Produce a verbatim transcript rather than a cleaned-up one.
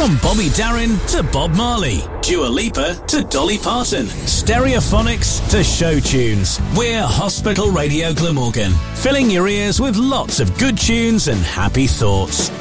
From Bobby Darin to Bob Marley, Dua Lipa to Dolly Parton, Stereophonics to show tunes, we're Hospital Radio Glamorgan, filling your ears with lots of good tunes and happy thoughts.